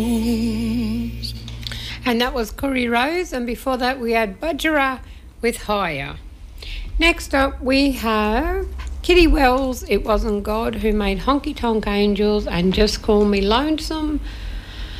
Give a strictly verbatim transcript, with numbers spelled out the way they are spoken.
And that was Curry Rose, and before that we had Budgerah with Higher. Next up we have Kitty Wells, It Wasn't God Who Made Honky Tonk Angels and Just Call Me Lonesome.